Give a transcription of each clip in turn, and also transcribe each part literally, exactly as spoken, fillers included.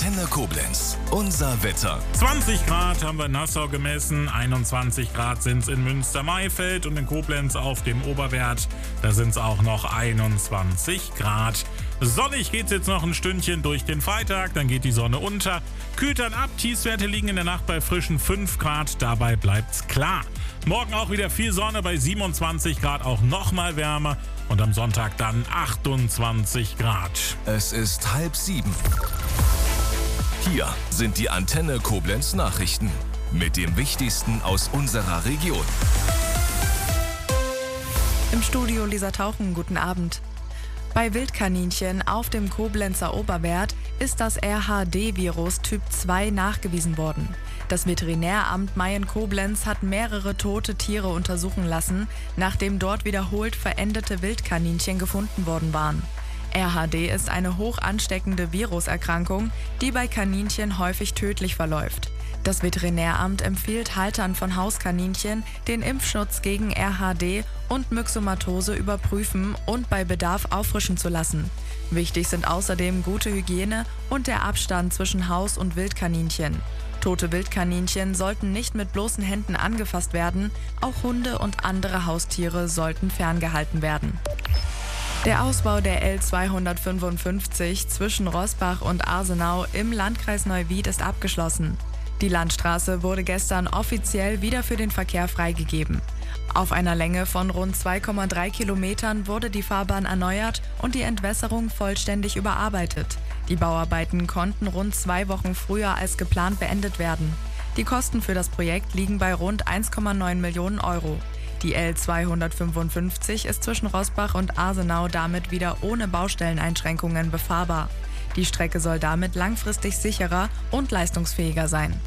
Antenne Koblenz. Unser Wetter. zwanzig Grad haben wir in Nassau gemessen, einundzwanzig Grad sind es in Münster-Maifeld und in Koblenz auf dem Oberwert. Da sind es auch noch einundzwanzig Grad. Sonnig geht's jetzt noch ein Stündchen durch den Freitag, dann geht die Sonne unter. Kühlt dann ab, Tiefstwerte liegen in der Nacht bei frischen fünf Grad, dabei bleibt's klar. Morgen auch wieder viel Sonne bei siebenundzwanzig Grad, auch nochmal wärmer. Und am Sonntag dann achtundzwanzig Grad. Es ist halb sieben. Hier sind die Antenne Koblenz Nachrichten mit dem Wichtigsten aus unserer Region. Im Studio Lisa Tauchen, guten Abend. Bei Wildkaninchen auf dem Koblenzer Oberwert ist das R H D-Virus Typ zwei nachgewiesen worden. Das Veterinäramt Mayen-Koblenz hat mehrere tote Tiere untersuchen lassen, nachdem dort wiederholt verendete Wildkaninchen gefunden worden waren. R H D ist eine hoch ansteckende Viruserkrankung, die bei Kaninchen häufig tödlich verläuft. Das Veterinäramt empfiehlt Haltern von Hauskaninchen, den Impfschutz gegen R H D und Myxomatose überprüfen und bei Bedarf auffrischen zu lassen. Wichtig sind außerdem gute Hygiene und der Abstand zwischen Haus- und Wildkaninchen. Tote Wildkaninchen sollten nicht mit bloßen Händen angefasst werden, auch Hunde und andere Haustiere sollten ferngehalten werden. Der Ausbau der L zweihundertfünfundfünfzig zwischen Roßbach und Arsenau im Landkreis Neuwied ist abgeschlossen. Die Landstraße wurde gestern offiziell wieder für den Verkehr freigegeben. Auf einer Länge von rund zwei Komma drei Kilometern wurde die Fahrbahn erneuert und die Entwässerung vollständig überarbeitet. Die Bauarbeiten konnten rund zwei Wochen früher als geplant beendet werden. Die Kosten für das Projekt liegen bei rund eins Komma neun Millionen Euro. Die L zweihundertfünfundfünfzig ist zwischen Roßbach und Arsenau damit wieder ohne Baustelleneinschränkungen befahrbar. Die Strecke soll damit langfristig sicherer und leistungsfähiger sein.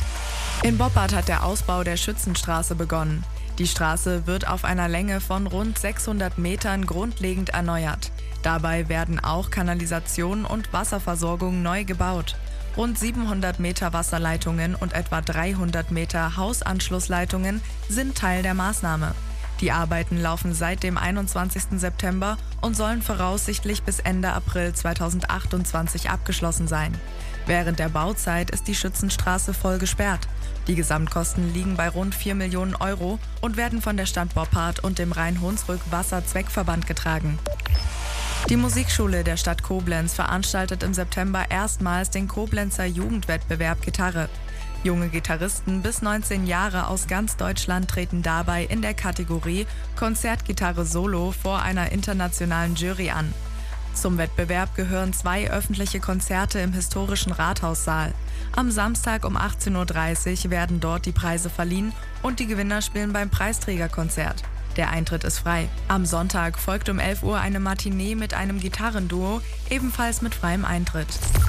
In Boppard hat der Ausbau der Schützenstraße begonnen. Die Straße wird auf einer Länge von rund sechshundert Metern grundlegend erneuert. Dabei werden auch Kanalisation und Wasserversorgung neu gebaut. Rund siebenhundert Meter Wasserleitungen und etwa dreihundert Meter Hausanschlussleitungen sind Teil der Maßnahme. Die Arbeiten laufen seit dem einundzwanzigsten September und sollen voraussichtlich bis Ende April zweitausendachtundzwanzig abgeschlossen sein. Während der Bauzeit ist die Schützenstraße voll gesperrt. Die Gesamtkosten liegen bei rund vier Millionen Euro und werden von der Stadt Boppard und dem Rhein-Hunsrück-Wasser-Zweckverband getragen. Die Musikschule der Stadt Koblenz veranstaltet im September erstmals den Koblenzer Jugendwettbewerb Gitarre. Junge Gitarristen bis neunzehn Jahre aus ganz Deutschland treten dabei in der Kategorie Konzertgitarre Solo vor einer internationalen Jury an. Zum Wettbewerb gehören zwei öffentliche Konzerte im historischen Rathaussaal. Am Samstag um achtzehn Uhr dreißig werden dort die Preise verliehen und die Gewinner spielen beim Preisträgerkonzert. Der Eintritt ist frei. Am Sonntag folgt um elf Uhr eine Matinee mit einem Gitarrenduo, ebenfalls mit freiem Eintritt.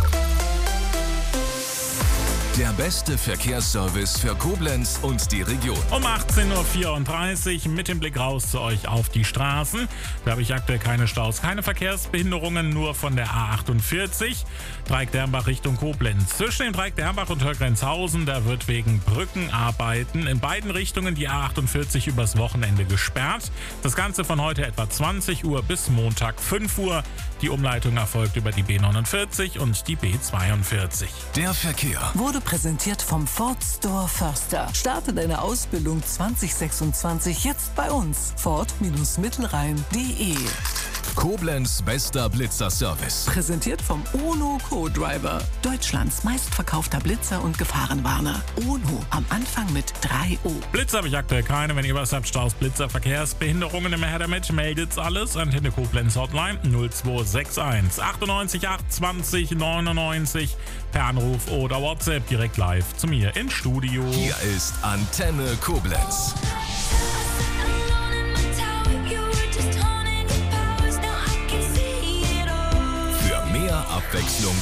Der beste Verkehrsservice für Koblenz und die Region. Um achtzehn Uhr vierunddreißig mit dem Blick raus zu euch auf die Straßen. Da habe ich aktuell keine Staus, keine Verkehrsbehinderungen, nur von der A achtundvierzig. Dreieck-Dernbach Richtung Koblenz. Zwischen dem Dreieck Dernbach und Hörgrenzhausen, da wird wegen Brückenarbeiten in beiden Richtungen die A achtundvierzig übers Wochenende gesperrt. Das Ganze von heute etwa zwanzig Uhr bis Montag fünf Uhr. Die Umleitung erfolgt über die B neunundvierzig und die B zweiundvierzig. Der Verkehr wurde präsentiert vom Ford Store Förster. Starte deine Ausbildung zwanzig sechsundzwanzig jetzt bei uns. Ford Mittelrhein punkt de. Koblenz bester Blitzer-Service. Präsentiert vom UNO Co-Driver. Deutschlands meistverkaufter Blitzer und Gefahrenwarner. UNO am Anfang mit drei O. Blitzer habe ich aktuell keine. Wenn ihr was habt, Staus, Blitzer, Verkehrsbehinderungen, immer her damit. Meldet's alles. Antenne Koblenz Hotline null zwei sechs eins achtundneunzig acht zwanzig neunundneunzig. Per Anruf oder WhatsApp direkt live zu mir ins Studio. Hier ist Antenne Koblenz.